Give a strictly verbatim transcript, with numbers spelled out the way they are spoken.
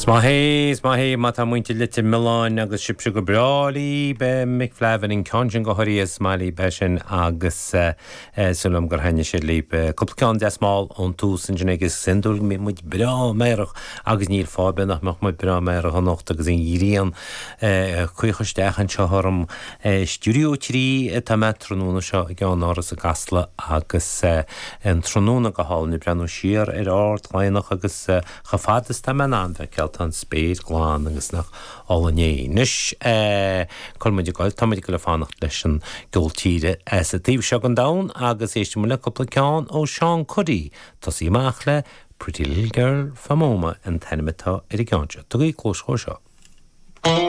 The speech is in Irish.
Smahé, smahé, mata muinte litte Milan agus sipse go brálí be Mick Flavin in Conjan go horí is smálí besin agus sulm gur henne sé líp cupcán de smál ón tús in agus sindul mi muid bra meirech agus níl fábe nach mach muid bra meirech an nocht agus in írían chuichostechan seharm studio trí tá me tróna seo gan áras a gasla agus an tróna go hálni brenn siar ar árt ghainach agus chafadas tá men an tan spéir gláán agus nach álané. Nis colmuidir gáil táidir go le fánacht leis an gultíre as a tíb seo an dain agus éiste mu le coplacán ó Seán Cuddy tas í maach le Pretty Little Girl famóma an tenamitá ar i gáinte. Tugaí clós chóir seo.